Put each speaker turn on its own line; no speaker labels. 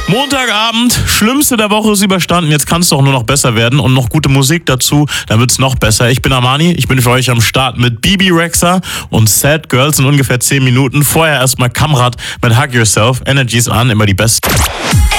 Montagabend, schlimmste der Woche ist überstanden. Jetzt kann es doch nur noch besser werden und noch gute Musik dazu, dann wird's noch besser. Ich bin Armani, ich bin für euch am Start mit Bibi Rexha und Sad Girls in ungefähr 10 Minuten. Vorher erstmal Kamrat mit Hug Yourself. Energies an, immer die besten.